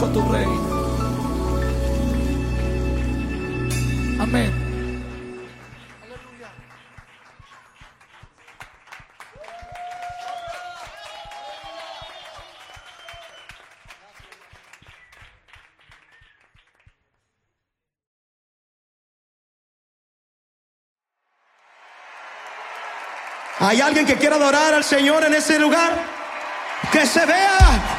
con tu reino. Amén. ¿Hay alguien que quiera adorar al Señor en ese lugar? Que se vea